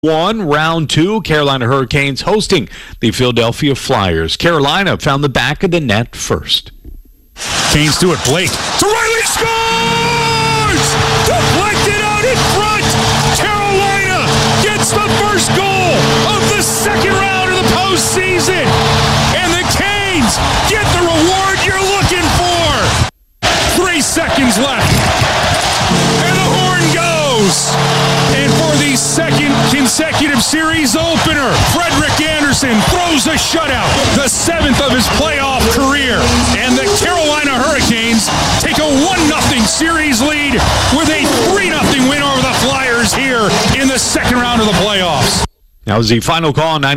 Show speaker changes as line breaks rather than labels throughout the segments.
Round 2, Carolina Hurricanes hosting the Philadelphia Flyers. Carolina found the back of the net first.
Canes do it. Blake to Riley, scores! Deflected out in front. Carolina gets the first goal of the second round of the postseason. And the Canes get the reward you're looking for. 3 seconds left. And the horn goes. And for the second consecutive series opener, Frederik Andersen throws a shutout, the 7th of his playoff career. And the Carolina Hurricanes take a 1-0 series lead with a 3-0 win over the Flyers here in the second round of the playoffs.
That was the final call on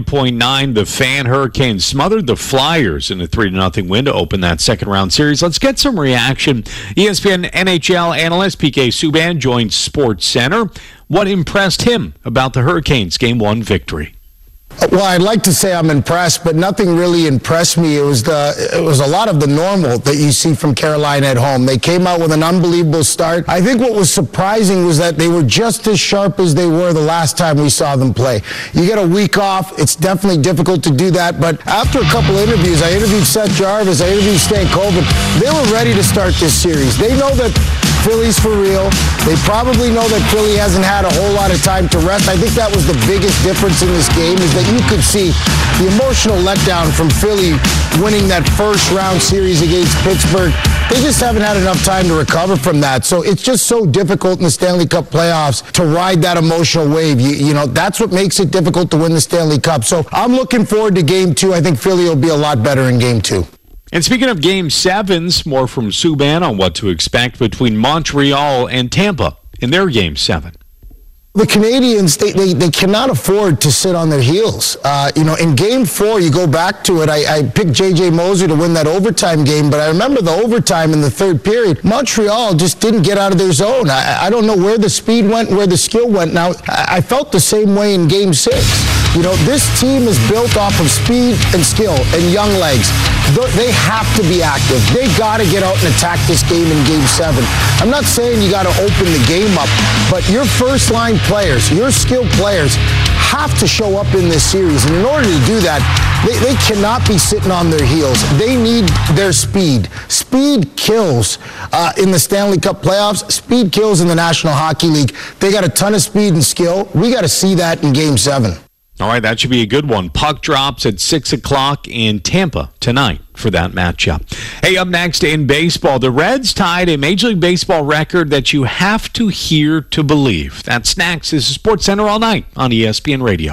99.9. The Fan. Hurricanes smothered the Flyers in a 3-0 win to open that second round series. Let's get some reaction. ESPN NHL analyst PK Subban joins Sports Center. What impressed him about the Hurricanes' Game 1 victory?
Well, I'd like to say I'm impressed, but nothing really impressed me. It was a lot of the normal that you see from Carolina at home. They came out with an unbelievable start. I think what was surprising was that they were just as sharp as they were the last time we saw them play. You get a week off. It's definitely difficult to do that, but after a couple of interviews, I interviewed Seth Jarvis, I interviewed Stan Colvin, they were ready to start this series. They know that Philly's for real. They probably know that Philly hasn't had a whole lot of time to rest. I think that was the biggest difference in this game, is that you could see the emotional letdown from Philly winning that first round series against Pittsburgh. They just haven't had enough time to recover from that. So it's just so difficult in the Stanley Cup playoffs to ride that emotional wave. You know, that's what makes it difficult to win the Stanley Cup. So I'm looking forward to Game 2. I think Philly will be a lot better in Game 2.
And speaking of Game 7s, more from Subban on what to expect between Montreal and Tampa in their Game 7.
The Canadians, they cannot afford to sit on their heels. In Game 4, you go back to it, I picked J.J. Moser to win that overtime game, but I remember the overtime in the third period, Montreal just didn't get out of their zone. I don't know where the speed went, where the skill went. Now, I felt the same way in Game 6. You know, this team is built off of speed and skill and young legs. They have to be active. They got to get out and attack this game in Game 7. I'm not saying you got to open the game up, but your first-line players, your skilled players, have to show up in this series. And in order to do that, they cannot be sitting on their heels. They need their speed. Speed kills in the Stanley Cup playoffs. Speed kills in the National Hockey League. They got a ton of speed and skill. We got to see that in Game 7.
All right, that should be a good one. Puck drops at 6 o'clock in Tampa tonight for that matchup. Hey, up next in baseball, the Reds tied a Major League Baseball record that you have to hear to believe. That's next. This is Sports Center all night on ESPN Radio.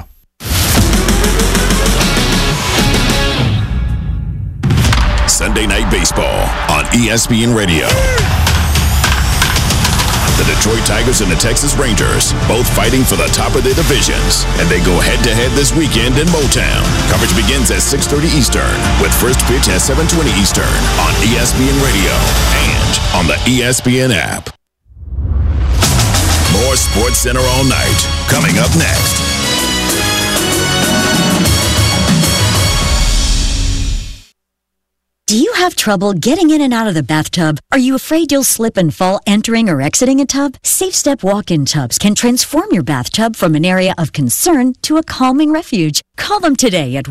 Sunday Night Baseball on ESPN Radio. The Detroit Tigers and the Texas Rangers, both fighting for the top of their divisions, and they go head-to-head this weekend in Motown. Coverage begins at 6:30 Eastern, with first pitch at 7:20 Eastern on ESPN Radio and on the ESPN app. More Sports Center all night, coming up next.
Do you have trouble getting in and out of the bathtub? Are you afraid you'll slip and fall entering or exiting a tub? Safe Step walk-in tubs can transform your bathtub from an area of concern to a calming refuge. Call them today at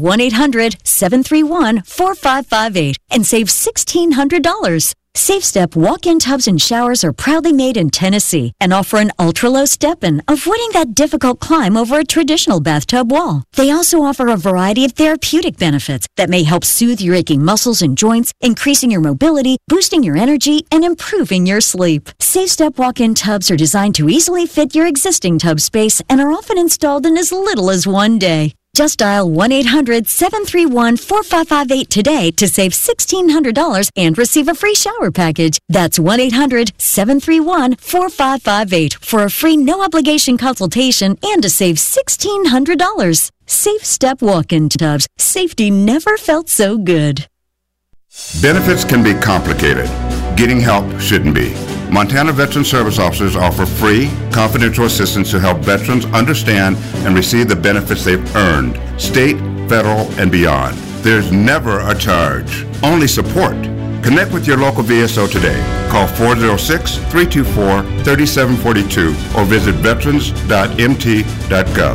1-800-731-4558 and save $1,600. Safe Step walk-in tubs and showers are proudly made in Tennessee and offer an ultra-low step-in, avoiding that difficult climb over a traditional bathtub wall. They also offer a variety of therapeutic benefits that may help soothe your aching muscles and joints, increasing your mobility, boosting your energy, and improving your sleep. Safe Step walk-in tubs are designed to easily fit your existing tub space and are often installed in as little as 1 day. Just dial 1-800-731-4558 today to save $1,600 and receive a free shower package. That's 1-800-731-4558 for a free no-obligation consultation and to save $1,600. Safe Step walk-in tubs. Safety never felt so good.
Benefits can be complicated. Getting help shouldn't be. Montana Veteran Service Officers offer free, confidential assistance to help veterans understand and receive the benefits they've earned, state, federal, and beyond. There's never a charge, only support. Connect with your local VSO today. Call 406-324-3742 or visit veterans.mt.gov.